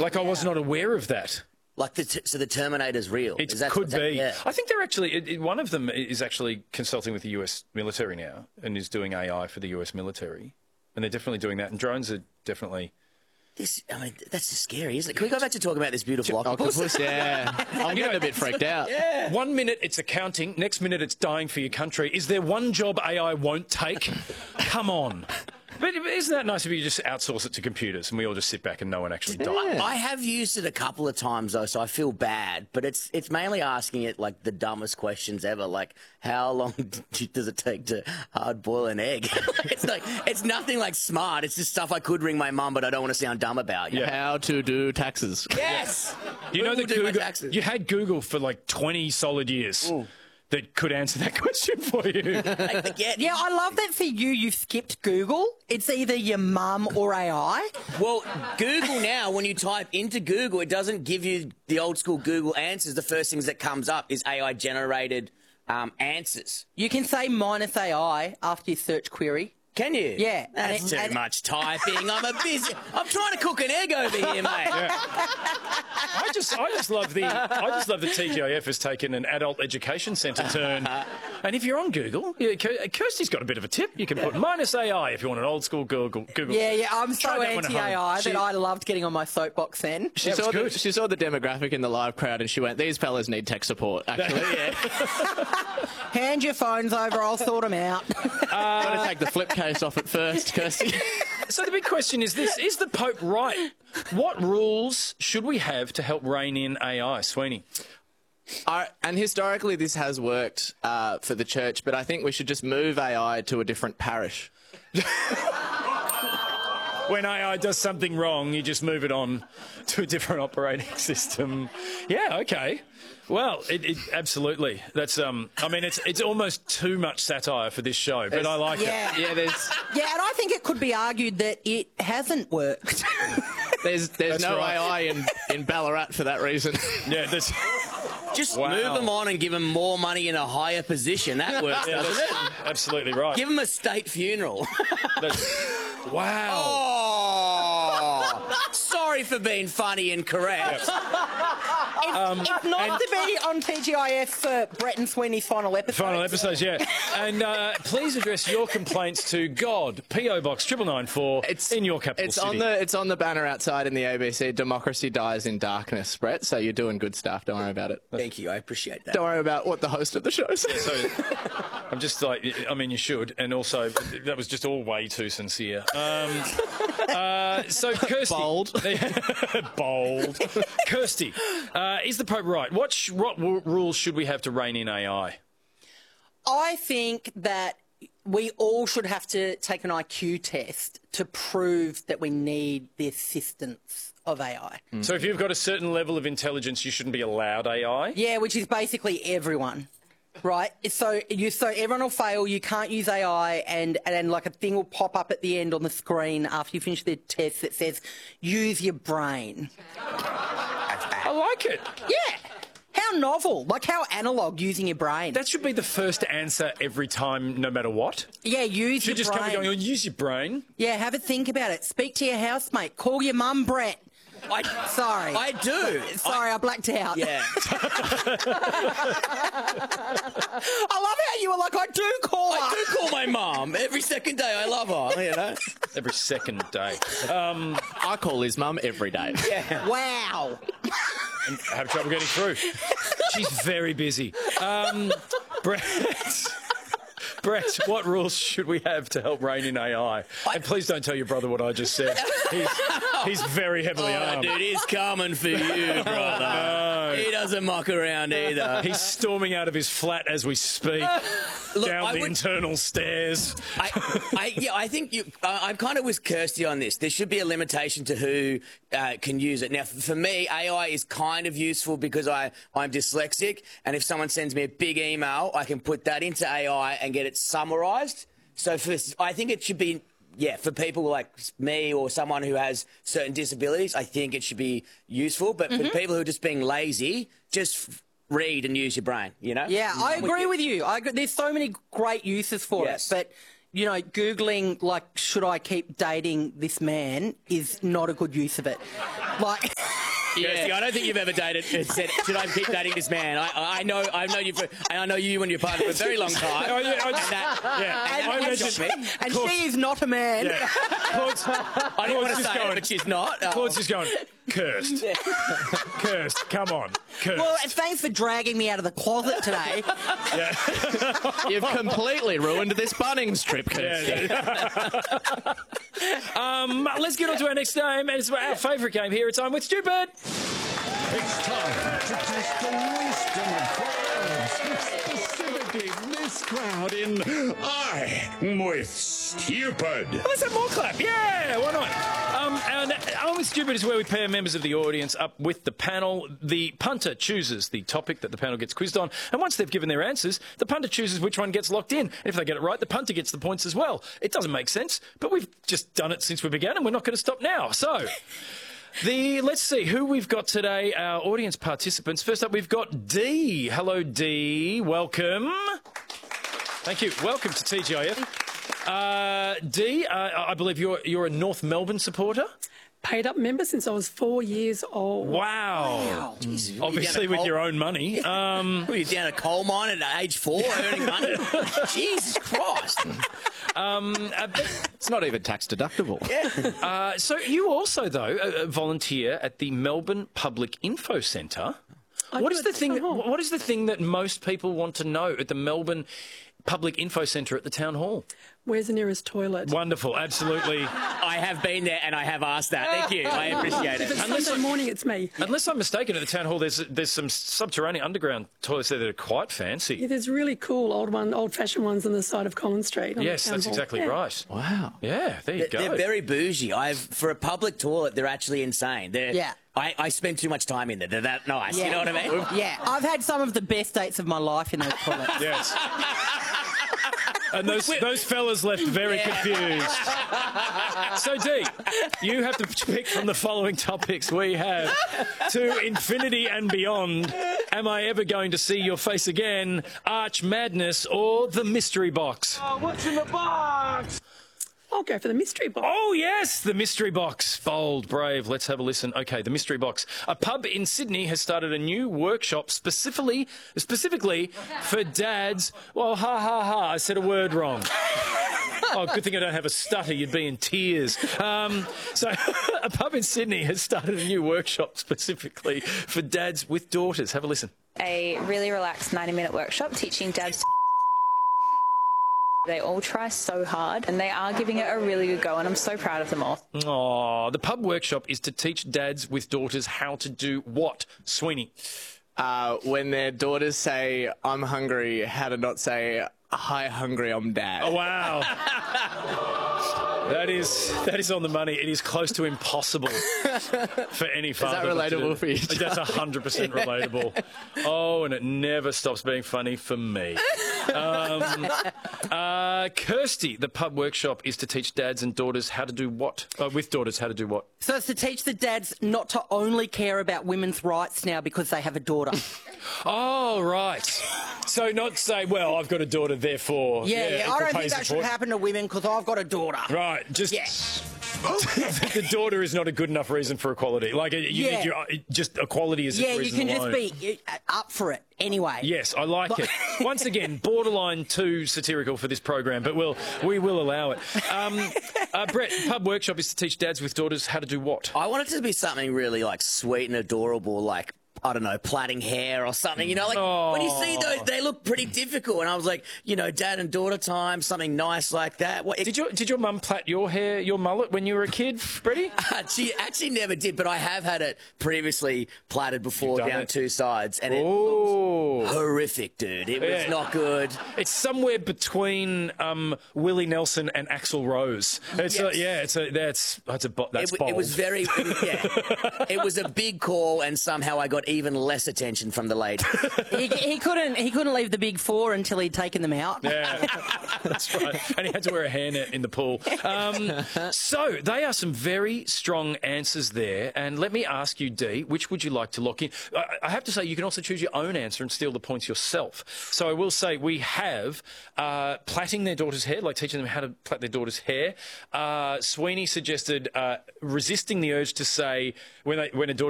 Like, I was not aware of that. Like, so the Terminator's real? It could be. Yeah. I think they're actually... one of them is actually consulting with the US military now and is doing AI for the US military. And they're definitely doing that. And drones are definitely... I mean, that's just scary, isn't it? Can we go back to talking about this beautiful octopus? Yeah. I'm getting a bit freaked out. Yeah. 1 minute it's accounting, next minute it's dying for your country. Is there one job AI won't take? Come on. But isn't that nice if you just outsource it to computers and we all just sit back and no one actually dies? I have used it a couple of times, though, so I feel bad. But it's mainly asking it, like, the dumbest questions ever. Like, how long does it take to hard-boil an egg? It's nothing, like, smart. It's just stuff I could ring my mum, but I don't want to sound dumb about. Yeah. How to do taxes. Yes! You know that Google, you had Google for, like, 20 solid years. Ooh. That could answer that question for you. Yeah, I love that for you. You skipped Google. It's either your mum or AI. Well, Google now, when you type into Google, it doesn't give you the old school Google answers. The first things that comes up is AI generated answers. You can say minus AI after your search query. Can you? Yeah. That's too much typing. I'm trying to cook an egg over here, mate. Yeah. I just love the TGIF has taken an adult education centre turn. And if you're on Google, Kirsty's got a bit of a tip. You can put minus AI if you want an old school Google. Yeah, I'm so anti-AI that I loved getting on my soapbox then. She saw the demographic in the live crowd and she went, these fellas need tech support, actually. Yeah. Hand your phones over, I'll sort them out. Got to take the flip case off at first, Kirsty. So the big question is this: is the Pope right? What rules should we have to help rein in AI, Sweeney? And historically, this has worked for the church, but I think we should just move AI to a different parish. When AI does something wrong, you just move it on to a different operating system. Yeah, okay. Well, it absolutely. That's I mean, it's almost too much satire for this show, but I like it. Yeah, and I think it could be argued that it hasn't worked. There's no AI in Ballarat for that reason. Yeah, there's. Just move them on and give them more money in a higher position. That works, doesn't it? Absolutely right. Give them a state funeral. Wow. Oh, sorry for being funny and correct. It's not to be on TGIF for Brett and Sweeney's final episode. Final episodes, yeah. And please address your complaints to God, P.O. Box 9994 in your capital city. It's on the banner outside in the ABC. Democracy dies in darkness, Brett. So you're doing good stuff. Don't worry about it. Thank you. I appreciate that. Don't worry about what the host of the show says. So, I'm just like, I mean, you should. And also, that was just all way too sincere. So, Kirsty. Bold. Bold. Kirsty, is the Pope right? What rules should we have to rein in AI? I think that we all should have to take an IQ test to prove that we need the assistance of AI. So if you've got a certain level of intelligence, you shouldn't be allowed AI? Yeah, which is basically everyone. Right, so everyone will fail. You can't use AI, and then like a thing will pop up at the end on the screen after you finish the test that says, "Use your brain." I like it. Yeah. How novel, like how analogue, using your brain. That should be the first answer every time, no matter what. Yeah, use your brain. Should just come going, use your brain. Yeah, have a think about it. Speak to your housemate. Call your mum, Brett. Sorry. I do. Sorry, I blacked out. Yeah. I love how you were like, I do call my mum every second day. I love her, you know. Every second day. I call his mum every day. Yeah. Wow. And have trouble getting through. She's very busy. Brett, what rules should we have to help rein in AI? And please don't tell your brother what I just said. He's very heavily armed. Dude, he's coming for you, brother. No. He doesn't muck around either. He's storming out of his flat as we speak, down the internal stairs. I think I'm kind of with Kirsty on this. There should be a limitation to who can use it. Now, for me, AI is kind of useful because I'm dyslexic, and if someone sends me a big email, I can put that into AI and get it summarised. So I think it should be, for people like me or someone who has certain disabilities, I think it should be useful. But for people who are just being lazy, just read and use your brain, you know? Yeah, I agree with you. There's so many great uses for it. But, you know, Googling, like, should I keep dating this man is not a good use of it. Like... Yeah, see, I don't think you've ever dated and said, should I keep dating this man? I've known you and your partner for a very long time. Oh, yeah, And she is not a man. Yeah. Claude's, I didn't want to say it, but she's not. Claude's just going, cursed. Cursed. Come on. Cursed. Well, thanks for dragging me out of the closet today. You've completely ruined this Bunnings trip, Kirsty. Let's get on to our next game. It's our favourite game here. It's I'm With Stupid. It's time to test the wisdom of crowds. Specifically, this crowd in I'm With Stupid. Let's have more clap. Yeah, why not? And I'm With Stupid is where we pair members of the audience up with the panel. The punter chooses the topic that the panel gets quizzed on, and once they've given their answers, the punter chooses which one gets locked in. And if they get it right, the punter gets the points as well. It doesn't make sense, but we've just done it since we began, and we're not going to stop now. So... let's see who we've got today, our audience participants. First up, we've got Dee. Hello, Dee. Welcome. Thank you. Welcome to TGIF. Dee, I believe you're a North Melbourne supporter? Paid up member since I was 4 years old. Wow. Jesus. Obviously with your own money. Were you down a coal mine at age 4 earning money? Jesus Christ. It's not even tax deductible. So you also, though, volunteer at the Melbourne Public Info Centre. What is the thing that most people want to know at the Melbourne Public Info Centre at the Town Hall? Where's the nearest toilet? Wonderful, absolutely. I have been there and I have asked that. Thank you. I appreciate it. Sunday morning, it's me. Unless I'm mistaken, at the Town Hall, there's some subterranean underground toilets there that are quite fancy. Yeah, there's really cool old-fashioned ones on the side of Collins Street. Yes, that's exactly right. Wow. Yeah, there you go. They're very bougie. For a public toilet, they're actually insane. Yeah. I spend too much time in there. They're that nice. Yeah. You know what I mean? Yeah, I've had some of the best dates of my life in those toilets. Yes. And those fellas left very confused. So, Dee, you have to pick from the following topics we have. To infinity and beyond, am I ever going to see your face again, Arch Madness, or the Mystery Box? Oh, what's in the box? I'll go for the mystery box. Oh, yes, the Mystery Box. Bold, brave. Let's have a listen. Okay, the Mystery Box. A pub in Sydney has started a new workshop specifically for dads. Well, I said a word wrong. Oh, good thing I don't have a stutter. You'd be in tears. So a pub in Sydney has started a new workshop specifically for dads with daughters. Have a listen. A really relaxed 90-minute workshop teaching dads. They all try so hard and they are giving it a really good go, and I'm so proud of them all. Oh, the pub workshop is to teach dads with daughters how to do what, Sweeney? When their daughters say, I'm hungry, how to not say, hi, hungry, I'm dad. Oh, wow. That is on the money. It is close to impossible for any father. Is that relatable for you, John? That's 100% relatable. Oh, and it never stops being funny for me. Kirsty, the pub workshop is to teach dads and daughters how to do what? With daughters, how to do what? So it's to teach the dads not to only care about women's rights now because they have a daughter. Oh, right. So not say, well, I've got a daughter, therefore... Yeah, I don't think that should happen to women because I've got a daughter. Right, just... Yeah. The daughter is not a good enough reason for equality. Like, just equality is a reason you can alone. just be up for it anyway. Yes, I like it. Once again, borderline too satirical for this program, but we will allow it. Brett, pub workshop is to teach dads with daughters how to do what? I want it to be something really like sweet and adorable, like, I don't know, plaiting hair or something, you know, like when you see those, they look pretty difficult. And I was like, you know, dad and daughter time, something nice like that. Did your mum plait your hair, your mullet, when you were a kid, Bretty? She actually never did, but I have had it previously plaited before down two sides, and it looks horrific, dude. It was not good. It's somewhere between Willie Nelson and Axl Rose. It's that's bold. It was very, it was a big call, and somehow I got even less attention from the lady. he couldn't leave the big four until he'd taken them out. Yeah, that's right. And he had to wear a hairnet in the pool. So they are some very strong answers there. And let me ask you, Dee, which would you like to lock in? I have to say, you can also choose your own answer and steal the points yourself. So I will say we have plaiting their daughter's hair, like teaching them how to plait their daughter's hair. Sweeney suggested resisting the urge to say when a daughter